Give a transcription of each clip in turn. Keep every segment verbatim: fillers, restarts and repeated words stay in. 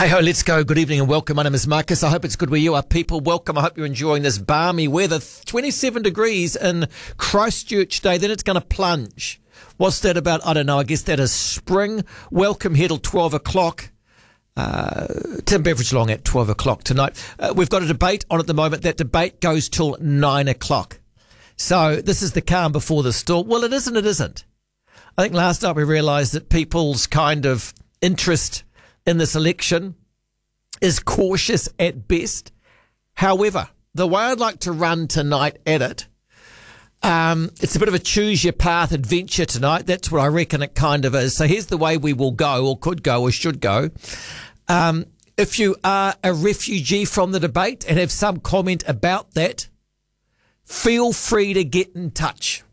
Hey ho, let's go. Good evening and welcome. My name is Marcus. I hope it's good where you are, people. Welcome. I hope you're enjoying this balmy weather. twenty-seven degrees in Christchurch today. Then it's going to plunge. What's that about? I don't know. I guess that is spring. Welcome here till twelve o'clock. Uh, Tim Beveridge Long at twelve o'clock tonight. Uh, we've got a debate on at the moment. That debate goes till nine o'clock. So this is the calm before the storm. Well, it isn't. It isn't. I think last night we realised that people's kind of interest in this election is cautious at best. However, the way I'd like to run tonight at it, um, it's a bit of a choose your path adventure tonight. That's what I reckon it kind of is. So here's the way we will go, or could go, or should go. Um, if you are a refugee from the debate and have some comment about that, feel free to get in touch.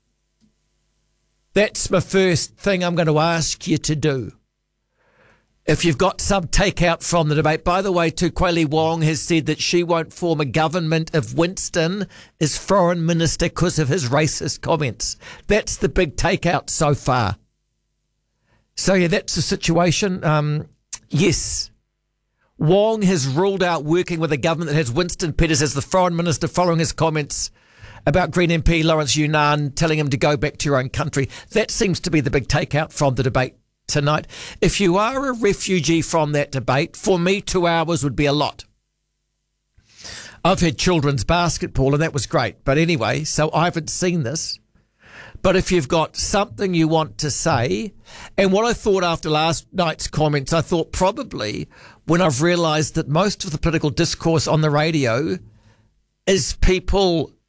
That's my first thing I'm going to ask you to do. If you've got some takeout from the debate. By the way, too, Kweli Wong has said that she won't form a government if Winston is foreign minister because of his racist comments. That's the big takeout so far. So, yeah, that's the situation. Um, yes, Wong has ruled out working with a government that has Winston Peters as the foreign minister following his comments about Green M P Lawrence Yunnan telling him to go back to your own country. That seems to be the big takeout from the debate tonight. If you are a refugee from that debate, for me, two hours would be a lot. I've had children's basketball and that was great. But anyway, so I haven't seen this. But if you've got something you want to say, and what I thought after last night's comments, I thought probably when I've realised that most of the political discourse on the radio is people